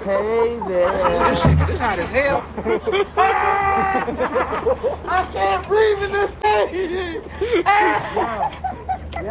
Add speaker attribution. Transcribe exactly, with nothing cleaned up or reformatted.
Speaker 1: Hey there.
Speaker 2: Ooh, this shit, this hot as hell.
Speaker 1: I can't breathe in this thing.